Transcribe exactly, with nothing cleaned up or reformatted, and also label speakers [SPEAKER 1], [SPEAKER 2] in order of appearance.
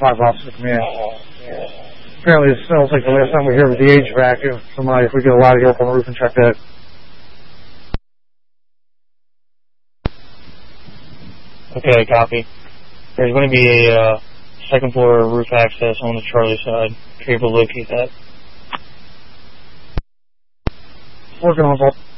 [SPEAKER 1] five officer command. Apparently it smells like the last time we were here was the H V A C. Somebody, if we get a lot of help on the roof and check that.
[SPEAKER 2] Okay, copy. There's going to be a uh, second floor roof access on the Charlie side. If you're able to locate that.
[SPEAKER 1] Working on it.